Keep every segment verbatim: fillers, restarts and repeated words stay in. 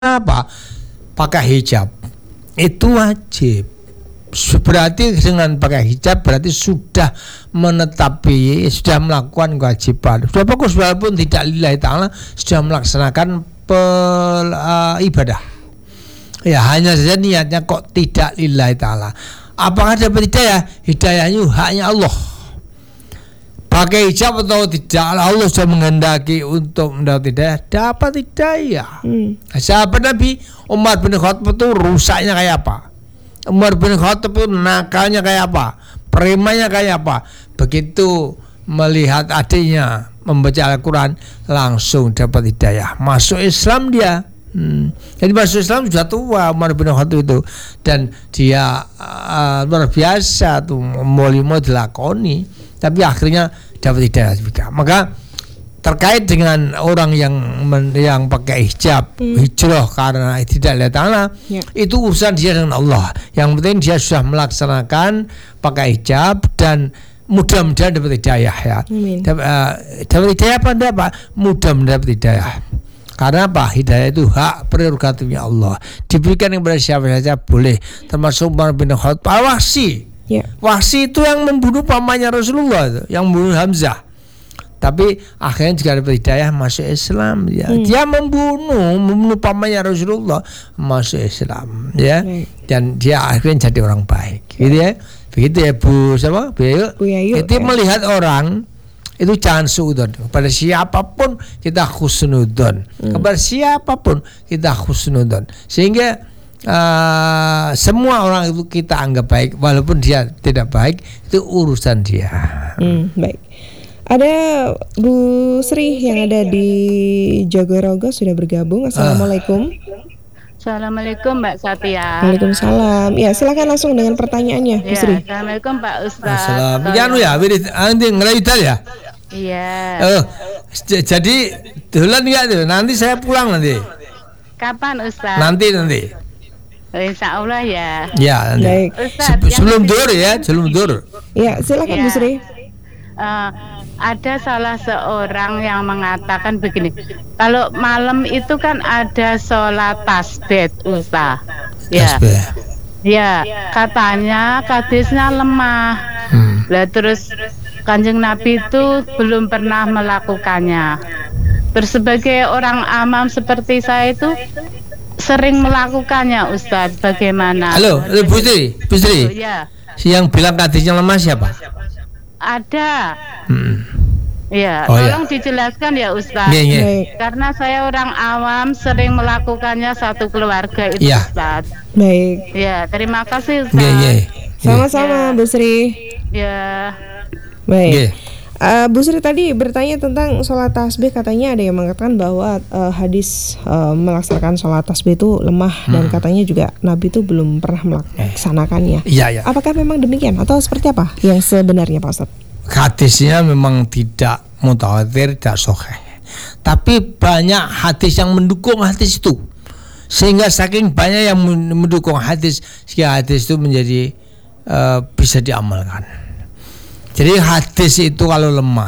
apa? Pakai hijab itu wajib. Berarti dengan pakai hijab berarti sudah menetapi, sudah melakukan kewajiban. Sudah bagus walaupun tidak lillahi ta'ala, sudah melaksanakan pel, uh, ibadah. Ya hanya saja niatnya kok tidak lillahi ta'ala. Apakah dapat hidayah? Hidayahnya haknya Allah. Pakai hijab atau tidak, Allah sudah menghendaki untuk mendapat hidayah, dapat hidayah. Hmm. Sahabat Nabi Umar bin Khattab itu rusaknya kayak apa? Umar bin Khattab itu nakalnya kayak apa? Premannya kayak apa? Begitu melihat adiknya membaca Al-Quran, langsung dapat hidayah, masuk Islam dia. Hmm. Jadi masuk Islam sudah tua Umar bin Khattab itu, dan dia uh, luar biasa tuh, mau-mau dilakoni, tapi akhirnya dapat hidayah juga. Maka terkait dengan orang yang men, yang pakai hijab, hmm. hijrah karena tidak lihat ta'ala, ya. Itu urusan dia dengan Allah. Yang penting dia sudah melaksanakan pakai hijab dan mudah-mudahan dapat hidayah ya. Dapat, uh, dapat hidayah apa enggak Pak? Mudah mendapat hidayah. Karena apa? Hidayah itu hak prerogatifnya Allah. Diberikan kepada siapa saja boleh, termasuk Umar bin Khattab. Wahsy. Ya. Wahsy itu yang membunuh pamannya Rasulullah itu, yang membunuh Hamzah. Tapi akhirnya juga dapat hidayah masuk Islam ya. Hmm. Dia membunuh membunuh pamannya Rasulullah, masuk Islam ya. Hmm. Dan dia akhirnya jadi orang baik. Gitu ya. Begitu ya Bu siapa? Bu Yayu. Bu Yayu. Itu ya. Melihat orang itu jangan suudzon. Kepada siapapun kita husnudzon. Hmm. Kepada siapapun kita husnudzon. Sehingga uh, semua orang itu kita anggap baik walaupun dia tidak baik, itu urusan dia. Hmm, baik. Ada Bu Sri yang ada di Jogorogo sudah bergabung. Assalamualaikum. Assalamualaikum Mbak Satya. Waalaikumsalam. Ya silakan langsung dengan pertanyaannya Bu Sri. Ya, Assalamualaikum Pak Ustaz. Assalamualaikum. Jangan ya, nanti ngelayutan ya. Iya. Oh, jadi dolan enggak tuh? Nanti saya pulang nanti. Kapan Ustaz? Nanti nanti. Insya Allah ya. Ya nanti. Ustaz, Se- sebelum dur ya, sebelum dur. Ya silakan ya. Bu Sri. Uh, ada salah seorang yang mengatakan begini, kalau malam itu kan ada sholat tasbih Ustaz. Ya, tasbih. Ya, katanya hadisnya lemah. Hmm. Lah terus Kanjeng Nabi itu belum pernah melakukannya. Terus sebagai orang awam seperti saya itu sering melakukannya Ustaz. Bagaimana? Halo, halo Bu Sri, Bu Sri. Oh, ya. Yang bilang hadisnya lemah siapa? Ada. Hmm. Ya, oh, tolong ya. dijelaskan ya Ustaz. Yeah, yeah. Karena saya orang awam sering melakukannya satu keluarga itu yeah. Ustaz. Baik. Ya, terima kasih Ustaz. Yeah, yeah. Sama-sama yeah. Bu Sri. Ya. Baik. Yeah. Uh, Bu Sri tadi bertanya tentang sholat tasbih, katanya ada yang mengatakan bahwa uh, hadis uh, melaksanakan sholat tasbih itu lemah hmm. dan katanya juga Nabi itu belum pernah melaksanakannya. Iya, iya. Apakah memang demikian atau seperti apa yang sebenarnya Pak Ustaz? Hadisnya memang tidak mutawatir, tidak sahih. Tapi banyak hadis yang mendukung hadis itu. Sehingga saking banyak yang mendukung hadis, sehingga hadis itu menjadi uh, bisa diamalkan. Jadi hadis itu kalau lemah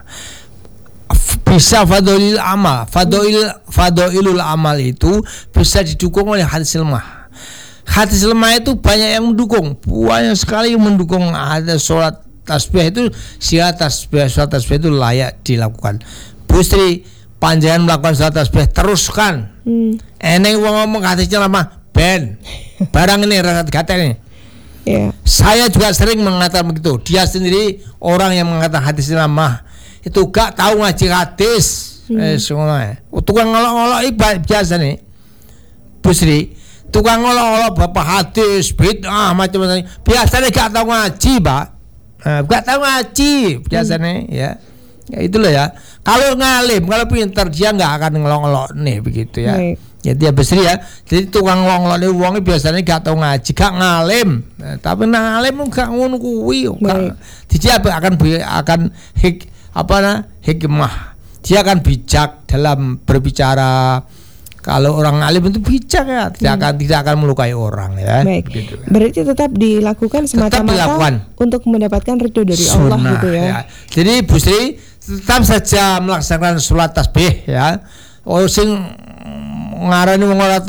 bisa fadolil amal, fadolil fadolilul amal itu bisa didukung oleh hadis lemah. Hadis lemah itu banyak yang mendukung, banyak sekali yang mendukung ada sholat tasbih itu, sehingga tasbih sholat tasbih itu layak dilakukan. Bu Sri, panjenengan melakukan sholat tasbih teruskan. Hmm. Eneng wong ngomong hadisnya lemah, ben barang ini rasa kata ini. Yeah. Saya juga sering mengatakan begitu. Dia sendiri orang yang mengatakan hadis lemah itu gak tahu ngaji hadis. Hmm. Eh, semua. Tukang ngolok-ngolok ibarat biasa nih, Bu Sri. Tukang ngolok-ngolok bapak hadis bid'ah macam-macam. Biasanya gak tahu ngaji, Pak. Nah, gak tahu ngaji biasanya hmm. ya. Ya itulah ya. Kalau ngalim, kalau pintar dia gak akan ngolok-ngolok nih begitu ya. Hmm. Ya dia besar ya. Jadi tukang ngolok-ngolok wong biasanya gak tahu ngaji, gak ngalim. Nah, tapi ngalim gak ngono kuwi. Dia akan akan hik apa nah, hikmah. Dia akan bijak dalam berbicara. Kalau orang alim itu bijak ya, tidak akan hmm. tidak akan melukai orang ya. Baik. Begitu, ya. Berarti tetap dilakukan semata-mata untuk mendapatkan ridho dari Sunnah, Allah gitu ya. ya. Jadi Bu Sri tetap saja melaksanakan sholat tasbih ya. Oh sing ngarani wong ora